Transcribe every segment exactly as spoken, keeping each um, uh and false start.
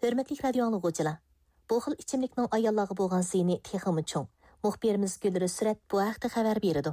Hürmetli radio anlıqıcılar, bu xil içimlikning ayollarga bo'lgan ziyni texmi cho'ng. Muxbirimiz Gülri Surat bu haqda xabar berdi.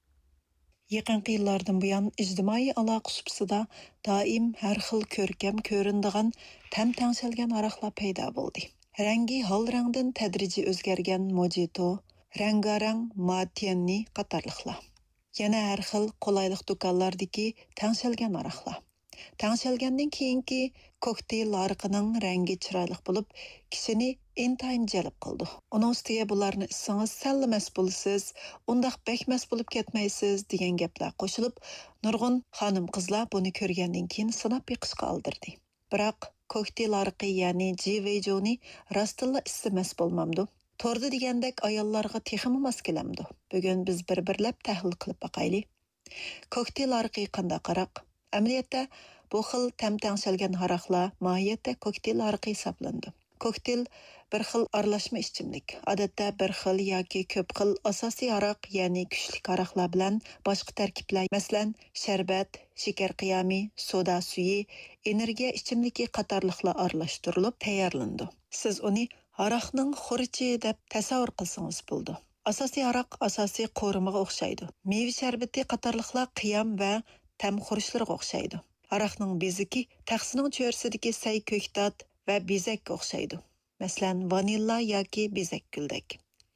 Yaqinqi yillardan buyon ijtimoiy aloqa supsida doim har xil ko'rkam ko'rinadigan tam-tangsalgan aroqlar paydo bo'ldi. Rangi hol rangdan tadrijiy o'zgargan mojito, rangarang matianni qatorliqlar. Yana har xil qulaylik do'konlardagi tangsalgan aroqlar. Tangsalgandan keyingi kokteyl ariqining rangi chiroyli bo'lib, kishini intayin jalb qildi. Uning ustiga bularni issangiz sallamas bo'lasiz, undaq bekmas bo'lib ketmaysiz degan gaplar qo'shilib, nurg'un xonim qizlar buni ko'rgandan keyin sinab yiqishga oldirdi. Biroq kokteyl ariqi, ya'ni G-Vejoni rostilla issimas bo'lmamdi. Tordi degandek ayollarga texmi mos kelamdi. Bugun biz bir-birlab tahlil qilib baqaylik. Kokteyl ariqi qanday qaraq? Amaliyotda bu xil tam-tangsalgan aroqlar mohiyatda kokteyl ariqi hisoblandi. Kokteyl bir xil aralashma ichimlik. Odatda bir xil yoki ko'p xil asosiy aroq, ya'ni kuchli aroqlar bilan boshqa tarkiblar, masalan, sharbat, shakar qiyomi, soda suyi, energiya ichimligi qatorliqlar aralashtirilib tayyorlandi. Siz uni aroqning xurichi deb tasavvur qilsangiz bo'ldi. Asosiy aroq asosiy qo'rimaga o'xshaydi. Meva sharbati qatorliqlar qiyam va tam xurishlarga o'xshaydi. Aroqning beziki taqsining cho'rsidagi say ko'ktat va bezakka o'xshaydi. Masalan, vanilla yoki bezak guldek.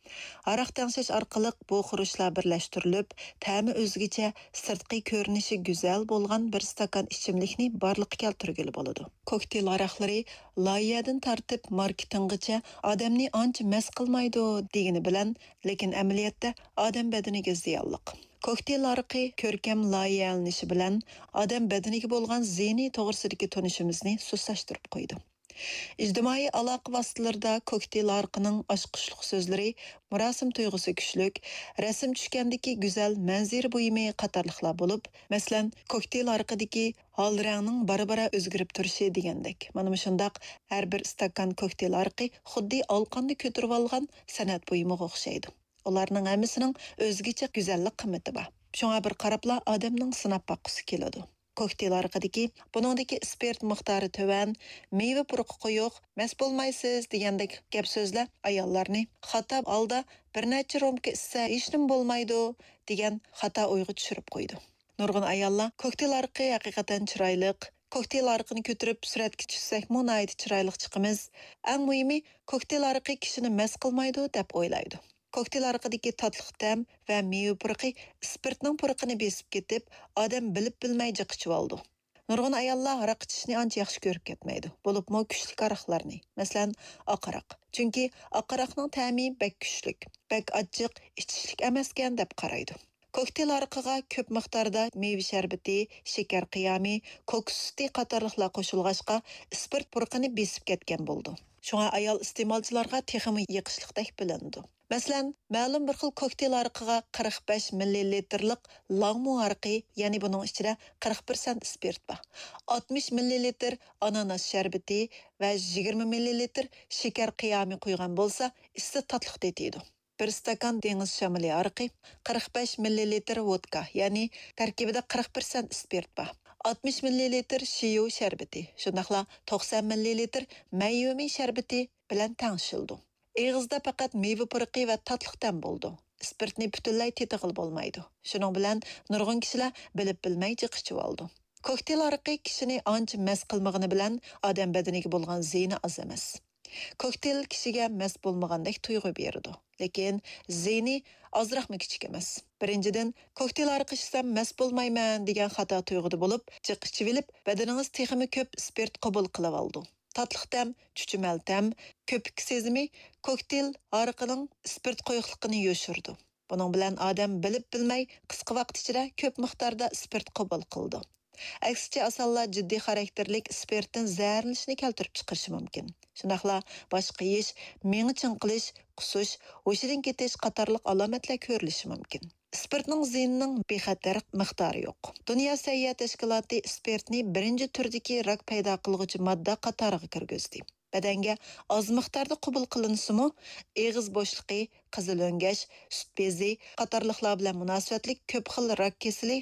Aroq tangshash orqali bu xurishlar birlashtirilib, ta'mi o'zgacha, sirtqi ko'rinishi go'zal bo'lgan bir stakan ichimlikni barliqqa keltirgili bo'ladi. Kokteyl aroqlari loyihadan tortib marketinggacha odamni ancha mas qilmaydi degani bilan, lekin amaliyotda odam badaniga ziyonli. Kokteyl ariqi ko'rkam loyihalanishi bilan odam badaniga bo'lgan ziyni to'g'risidagi tunishimizni sustlashtirib qo'ydi. İctimai aloqa vositalarida kokteyl ariqining oshqishliq so'zlari, murosim tuyg'usi kuchlik, rasm tushgandagi go'zal manzara buyumi qatorliqlar bo'lib, masalan, kokteyl ariqidagi hol rangning bara-bara o'zgarib turishi degandek. Mana shundaq har bir stakan kokteyl ariqi xuddi olqonni ko'tarib olgan san'at buyumiga o'xshaydi. Ularning hammasining o'zgacha go'zallik qimmati bor. Shunga bir qarabla odamning sinab boqqisi keladi. Kokteyl ariqidagi buningdagi spirt miqdori to'van, meva puruqi qo'yiq, mas bo'lmaysiz degandek gap so'zlar ayollarni xato holda bir necha romka issa hech nima bo'lmaydi degan xato o'yga tushirib qo'ydi. Nurg'un ayollar kokteyl ariqi haqiqatan chiroyli, kokteyl ariqini ko'tarib suratga tushsak munoyat chiroyli chiqamiz. Eng muhimi, kokteyl ariqi kishini mas qilmaydi deb o'ylaydi. Kokteyl ariqidagi tatliq ta'm va meva puruqi spirtning puruqini besib ketib, odam bilib bilmay jiqichib oldi. Nurg'un ayollar aroq ichishni ancha yaxshi ko'rib ketmaydi. Bo'libmi kuchli aroqlarni, masalan, oq aroq. Chunki oq aroqning ta'mi bak kuchlik, bak achchiq, ichishlik emaskan deb qaraydi. Kokteyl ariqiga ko'p miqdorda meva sharbati, shakar qiyomi, kokos suti qatorliqlar qo'shilg'achqa spirt puruqini besib ketgan bo'ldi. Shunga ayol iste'molchilarga texmi yiqishliqdek bilindi. Masalan, ma'lum bir xil kokteyl ariqiga qirq besh millilitrlik langmu ariqi, ya'ni buning ichida qirq persent spirt bor. oltmish millilitr ananas sharbati va yigirma millilitr shakar qiyomi qo'ygan bo'lsa, issiq tatliq tetiydi. Bir stakan dengiz shamili ariqi, qirq besh millilitr vodka, ya'ni tarkibida qirq persent spirt bor. oltmish millilitr shiyu sharbati, shundaqla to'qson millilitr mayumi sharbati bilan tangshildi. Eg'izda faqat meva puruqi va tatliq ta'm bo'ldi. Spirtni butunlay tetig'il bo'lmaydi. Shuning bilan nurg'un kishilar bilib bilmay jiqichib oldi. Kokteyl ariqi kishini ancha mas qilmag'ini bilan odam badaniga bo'lgan ziyni oz emas. Kokteyl kishiga mas bo'lmagandek tuyg'u beradi. Lekin ziyni ozroqmi kichik emas. Birinchidan, kokteyl ariqi ichsam mas bo'lmayman degan xato tuyg'uda bo'lib, jiqichib olib, badaningiz texmi ko'p spirt qabul qilib oldi. Tatliq ta'm, chuchumal ta'm, ko'pik sezimi kokteyl ariqining spirt qo'yiqligini yo'shirdi. Buning bilan odam bilib bilmay qisqa vaqt ichida ko'p miqdorda spirt qabul qildi. Aksicha asonlar jiddiy xarakterlik spirtdan zaharlanishni keltirib chiqarishi mumkin. Shundaqla boshqa ish, mengi chinqilish, qusish, hushidan ketish qatorliq alomatlar ko'rilishi mumkin. Spirtning ziynining bexatar miqdori yo'q. Dunyo sayyohat tashkiloti spirtni birinchi turdagi rak paydo qiluvchi modda qatoriga kirgizdi. Badanga oz miqdorda qabul qilinsimi, eg'iz bo'shliqi, qizil o'ngash, sut bezi qatorliqlar bilan munosabatli ko'p xil rak kasali